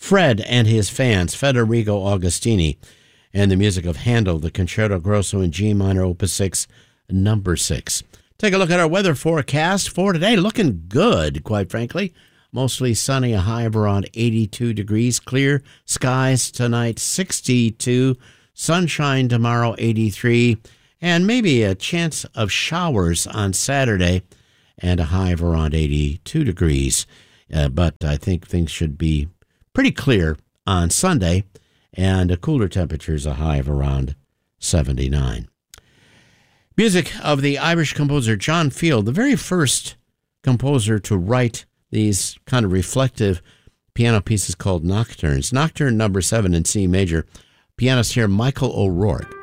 Fred and His Fans, Federico Augustini, and the music of Handel, the Concerto Grosso in G minor, Opus 6, number 6. Take a look at our weather forecast for today. Looking good, quite frankly. Mostly sunny, a high of around 82 degrees. Clear skies tonight, 62. Sunshine tomorrow, 83. And maybe a chance of showers on Saturday, and a high of around 82 degrees. But I think things should be pretty clear on Sunday, and a cooler temperatures, a high of around 79. Music of the Irish composer John Field, the very first composer to write these kind of reflective piano pieces called nocturnes. Nocturne number 7 in C major. Pianist here, Michael O'Rourke.